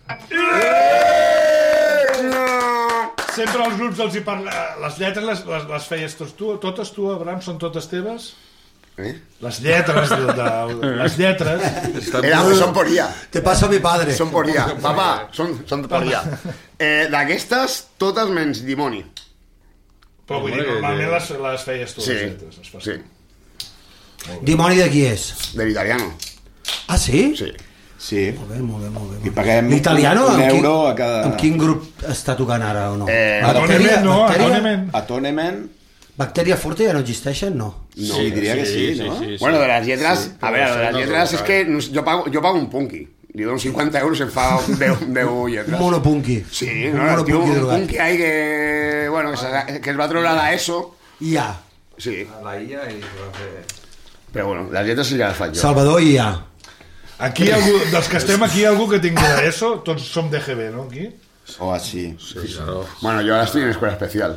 Sempre als grups els hi parla... Les lletres les feies totes tu, Abraham, són totes teves? Les lletres les lletres son por IA. Te pasa mi padre. Son por IA. Papà, són por IA. D'aquestes, totes menys Dimoni. Però vull dir, normalment les feies tu, sí, les lletres. Sí. Dimoni de qui és? De l'italiano. Ah, sí? Sí. Sí. Molt bé. I paguem l'italiano, un euro a cada... Amb quin grup està tocant ara o no? Atonement. Bacteria Forte ja no existeixen, no? Sí, diria que sí, ¿no? Bueno, de las lletres... A ver, de las lletres es que yo pago un punky. Li dono 50 euros i em fa 10 lletres. Un monopunky. Sí, un punky ahí que... Bueno, que es va treure a l'ESO. IA. Sí. La IA i... Però bueno, les lletres sí que les faig jo. Salvador IA. Aquí, dels que estem aquí, algú que tingui l'ESO, tots som d'EGB, no, aquí? Sí. Claro. Bueno, yo ahora estoy en escuela especial.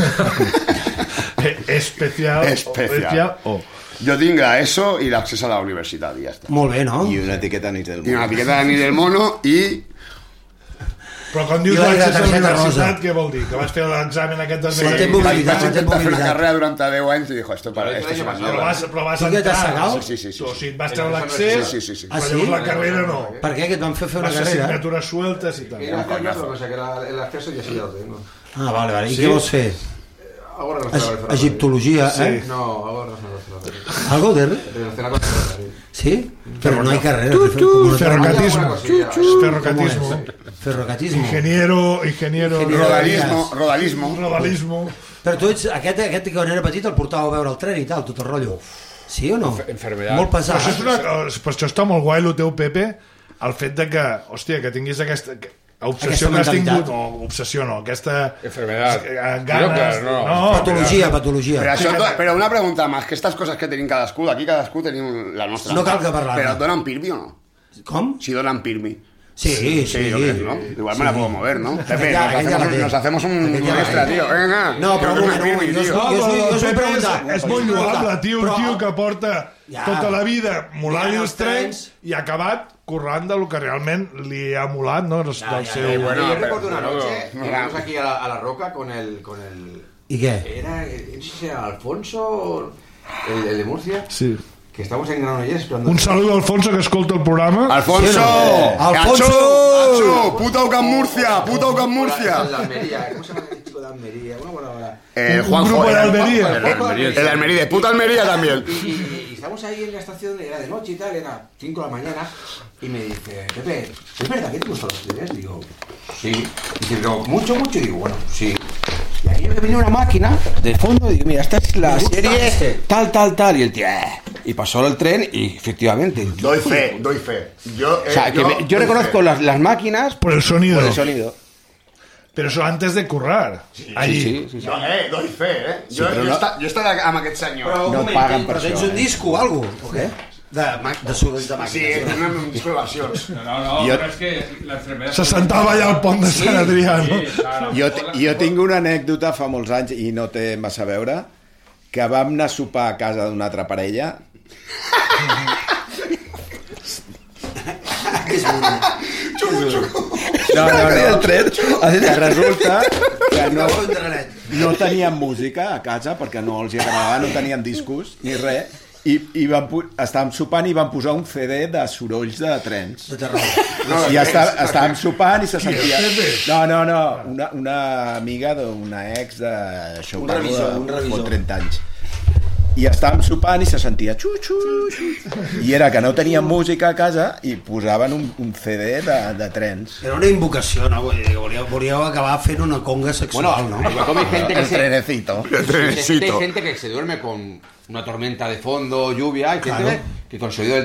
Especial o... Jo tinc l'ESO i l'accés a la universitat i ja està. Molt bé, no? I una etiqueta de Nit del Mono. I una etiqueta de Nit del Mono i... Però quan dius l'accés a la universitat, què vol dir? Que vas fer l'examen aquest del vaig intentar fer una carrera durant 10 anys i dijo, esto para esto se però vas entrar. entrar. Sí. O sigui, vas treure l'accés, Ah, però llavors la carrera no. Per què? Que et van fer una Vas carrera? asignatures sueltes i tal. El acceso ya sí ya lo tengo. Ah, vale. I què vols fer? Hago relacionado. Egiptologia, eh? No, hago relacionado. ¿Algo de...? Relacionado con el... ¿Sí? Pero no hay carrera. Ferrocatismo. Ingeniero. Rodalismo. Però tu ets... Aquest que quan era petit el portava a veure el tren i tal, tot el rotllo. Sí o no? Molt pesat. Per això està molt guai el teu, Pepe, el fet de que, hòstia, que tinguis aquesta obsessió que has tingut, o obsessió no, aquesta ganes, patologia. Però una pregunta más, que estas cosas que tenim cadascú, aquí cadascú tenim la nostra. No cal que parlar. Però donen pirmi o no? Com? Si donen pirmi. Sí. ¿no? Igual me la puedo mover, ¿no? Pepe, nos hacemos un extra, tío. Venga. No, però un moment, jo us vull preguntar. És molt lloable, tio, un tio que porta tota la vida molant els trens i ha acabat currant del que realment li ha molat, no? Del seu... Bueno, yo recuerdo una noche, llegamos aquí a la Roca con el... ¿Y qué? Era, no sé si era Alfonso, el de Murcia. Sí. Que estamos en Granollers esperando... Un saludo a Alfonso, que escolta el programa. ¡Alfonso! ¡Alfonso! ¡Puta Ucan Murcia! ¡Puta Ucan Murcia! El de Almería, ¿cómo se llama el chico de Almería? Una buena hora. Un grupo de Almería. El de Almería, de puta Almería también. Y estamos ahí en la estación, era de noche y tal, era 5 de la mañana, y me dice, Pepe, ¿es verdad que te gustan los trenes? Digo, sí. Dice, pero mucho, y digo, bueno, sí. Y ahí me venía una máquina de fondo y digo, mira, esta es la serie tal, y el tío, y pasó el tren y efectivamente... Doy fe. Yo reconozco las máquinas por el sonido. Pero eso antes de currar. Sí. No, doy fe, Jo estaré amb aquest senyor. No paguen per això. Tens un disco o alguna cosa? O què? De màquines. Sí, tenim un disco de versions. No, però és que l'enfermedad... Se sentava allà al pont de Sant Adrià, no? Jo tinc una anècdota fa molts anys, i no té massa a veure, que vam anar a sopar a casa d'una altra parella. No, el tren. Resulta que no teníem música a casa perquè no els agradava, no teníem discos ni res, i estàvem sopant i van posar un CD de sorolls de trens. I estàvem sopant i se sentia... No, una amiga d'una ex de... Això ho parlo de 30 anys. I estàvem sopant i se sentia i era que no teníem música a casa i posaven un CD de trens. Era una invocació, no? Volíeu acabar fent una conga sexual, ¿no? Como hay gente que el trenecito. Hay gente que se duerme con una tormenta de fondo, lluvia, hay gente que con el sonido del